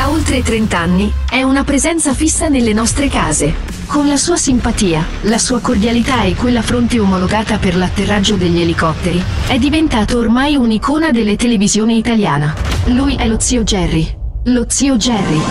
Da oltre 30 anni è una presenza fissa nelle nostre case. Con la sua simpatia, la sua cordialità e quella fronte omologata per l'atterraggio degli elicotteri, è diventato ormai un'icona delle televisioni italiana. Lui è lo zio Jerry. Lo zio Jerry.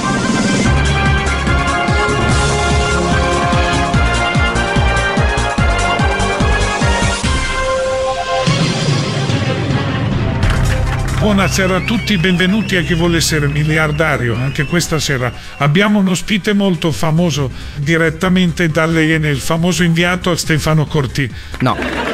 Buonasera a tutti, benvenuti a Chi vuole essere miliardario. Anche questa sera abbiamo un ospite molto famoso direttamente dalle Iene, il famoso inviato Stefano Corti. No,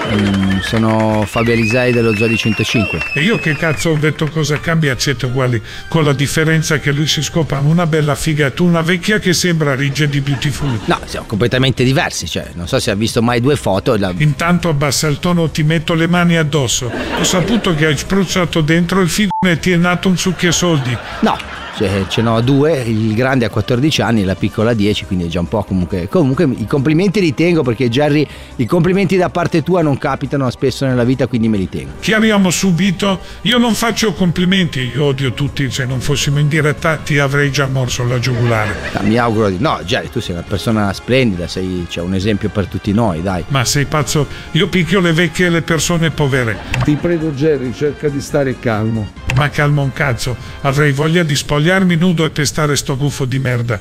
sono Fabio Alisei dello Zoo di 105. E io che cazzo ho detto cosa cambia? Siete uguali, con la differenza che lui si scopa una bella figa e tu una vecchia che sembra Rigid Beautiful. No, siamo completamente diversi, cioè non so se ha visto mai due foto. Intanto abbassa il tono, ti metto le mani addosso. Ho saputo che hai spruzzato dentro il figo e ti è nato un succhia soldi. No, ce n'ho due, il grande ha 14 anni, la piccola 10, quindi è già un po' comunque i complimenti li tengo, perché Jerry, i complimenti da parte tua non capitano spesso nella vita, quindi me li tengo. Chiariamo subito, io non faccio complimenti, io odio tutti, se non fossimo in diretta ti avrei già morso la giugulare. No, mi auguro di no. Jerry, tu sei una persona splendida, sei un esempio per tutti noi, dai. Ma sei pazzo? Io picchio le vecchie e le persone povere. Ti prego Jerry, cerca di stare calmo. Ma calmo un cazzo, avrei voglia di spogliarmi nudo e pestare sto gufo di merda.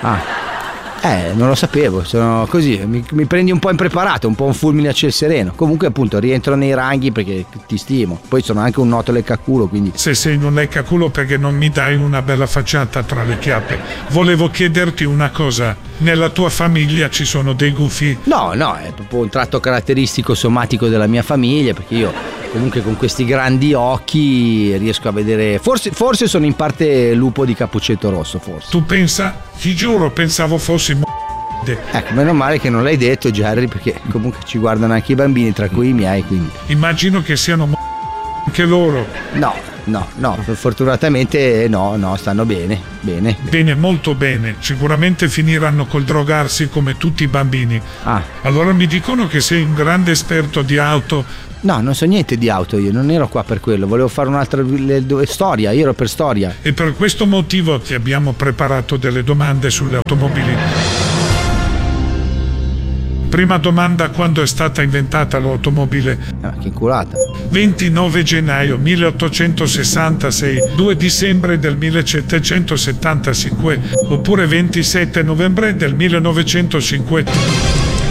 Non lo sapevo, sono così, mi prendi un po' impreparato, un po' un fulmine a ciel sereno. Comunque appunto rientro nei ranghi perché ti stimo. Poi sono anche un noto leccaculo, quindi. Se sei un leccaculo, perché non mi dai una bella facciata tra le chiappe? Volevo chiederti una cosa, nella tua famiglia ci sono dei gufi? No, è proprio un tratto caratteristico somatico della mia famiglia, perché io comunque con questi grandi occhi riesco a vedere, forse sono in parte lupo di cappuccetto rosso, forse. Tu pensa? Ti giuro, pensavo fossi Ecco, meno male che non l'hai detto, Jerry, perché comunque ci guardano anche i bambini, tra cui i miei, quindi. Immagino che siano anche loro. No, fortunatamente no, stanno bene. Bene, molto bene. Sicuramente finiranno col drogarsi come tutti i bambini. Allora mi dicono che sei un grande esperto di auto. No, non so niente di auto, io non ero qua per quello, volevo fare un'altra storia, io ero per storia. E per questo motivo ti abbiamo preparato delle domande sulle automobili. Prima domanda: quando è stata inventata l'automobile? Che culata. 29 gennaio 1866, 2 dicembre del 1775 oppure 27 novembre del 1950.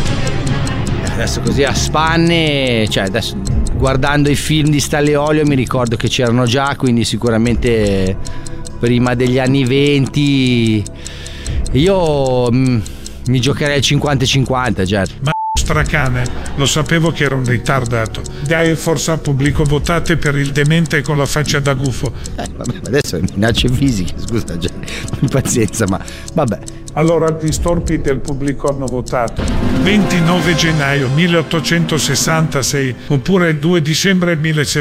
Adesso così a spanne, cioè adesso guardando i film di Stanley Olio mi ricordo che c'erano già, quindi sicuramente prima degli anni 20. Io mi giocherei il 50-50, Jerry. Ma stracane, lo sapevo che era un ritardato. Dai, forza pubblico, votate per il demente con la faccia da gufo. Vabbè, adesso minacce fisiche, scusa Jerry, pazienza, ma vabbè. Allora gli storpi del pubblico hanno votato 29 gennaio 1866 oppure 2 dicembre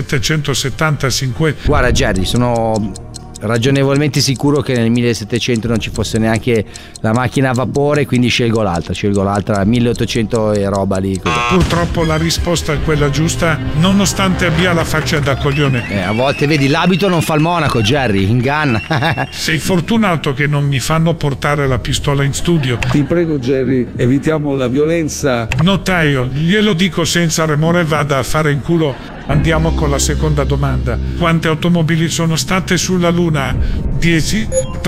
1775. Guarda Jerry, sono ragionevolmente sicuro che nel 1700 non ci fosse neanche la macchina a vapore, quindi scelgo l'altra 1800 e roba lì così. Purtroppo la risposta è quella giusta, nonostante abbia la faccia da coglione. A volte vedi, l'abito non fa il monaco, Jerry, inganna. Sei fortunato che non mi fanno portare la pistola in studio. Ti prego Jerry, evitiamo la violenza. Notaio, glielo dico senza remore, vada a fare in culo. Andiamo con la seconda domanda. Quante automobili sono state sulla Luna? 10,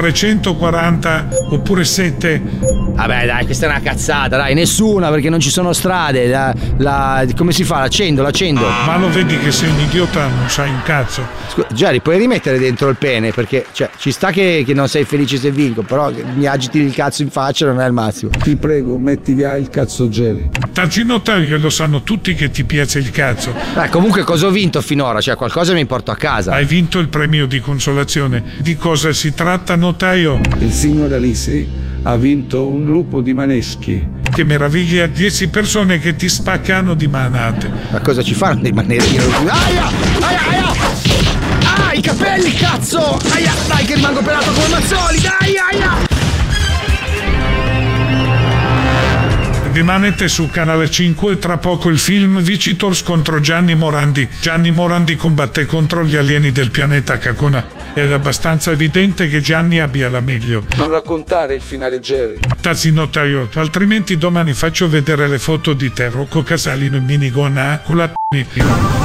340 oppure 7? Vabbè dai, questa è una cazzata, dai, nessuna, perché non ci sono strade. Come si fa? L'accendo. Ma lo vedi che sei un idiota, non sai un cazzo. Scusa, Jerry, puoi rimettere dentro il pene? Perché cioè, ci sta che non sei felice se vinco, però mi agiti il cazzo in faccia non è il massimo. Ti prego, metti via il cazzo Jerry. Taci notaio, lo sanno tutti che ti piace il cazzo. Comunque cosa ho vinto finora? Cioè qualcosa mi porto a casa. Hai vinto il premio di consolazione. Di cosa si tratta, notaio? Il signor Alisei ha vinto un gruppo di maneschi. Che meraviglia, 10 persone che ti spaccano di manate. Ma cosa ci fanno dei maneschi? Aia! I capelli, cazzo! Aia! Dai che rimango pelato come Mazzoli! Dai, aia! Rimanete su Canale 5, tra poco il film Vicitors contro Gianni Morandi. Gianni Morandi combatte contro gli alieni del pianeta Cacona. è abbastanza evidente che Gianni abbia la meglio. Non raccontare il finale, Jerry. Tazzi notaio, altrimenti domani faccio vedere le foto di te, Rocco Casalino in minigonna con la